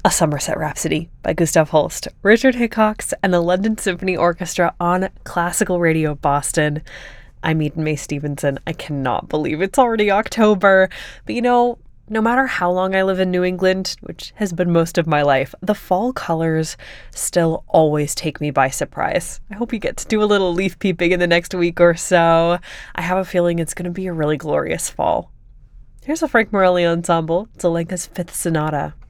A Somerset Rhapsody by Gustav Holst, Richard Hickox, and the London Symphony Orchestra on Classical Radio Boston. I'm Eden May Stevenson. I cannot believe it's already October. But no matter how long I live in New England, which has been most of my life, the fall colors still always take me by surprise. I hope you get to do a little leaf peeping in the next week or so. I have a feeling it's going to be a really glorious fall. Here's a Frank Morelli ensemble, Zelenka's Fifth Sonata.